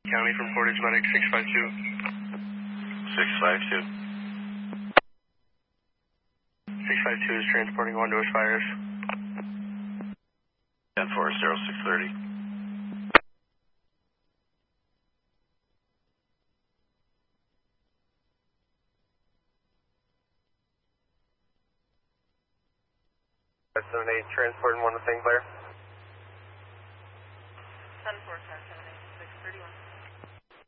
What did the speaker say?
County from Portage Medic 652. 652. 652 is transporting one to Aspires. 10-4-0630. Transporting one to St. Clair.